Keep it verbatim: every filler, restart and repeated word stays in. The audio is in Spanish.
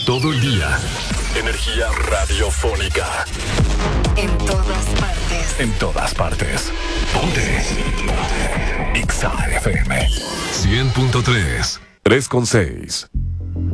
todo el día. Energía radiofónica. En todas partes. En todas partes. Ponte. Ponte. Exa F M. cien punto tres. tres con seis.